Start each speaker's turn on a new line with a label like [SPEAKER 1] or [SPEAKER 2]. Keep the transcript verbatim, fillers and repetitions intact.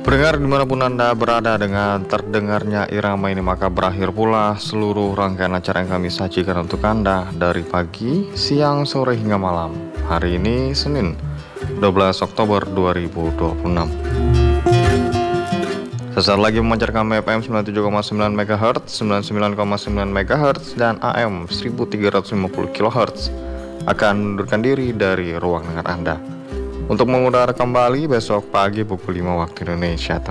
[SPEAKER 1] Pendengar dimanapun Anda berada, dengan terdengarnya irama ini maka berakhir pula seluruh rangkaian acara yang kami sajikan untuk Anda dari pagi, siang, sore hingga malam. Hari ini Senin dua belas Oktober dua ribu dua puluh enam. Sesaat lagi memancarkan F M sembilan puluh tujuh koma sembilan MHz, sembilan puluh sembilan koma sembilan MHz, dan A M seribu tiga ratus lima puluh kilohertz akan mundurkan diri dari ruang dengar Anda untuk mengudara kembali besok pagi pukul lima waktu Indonesia.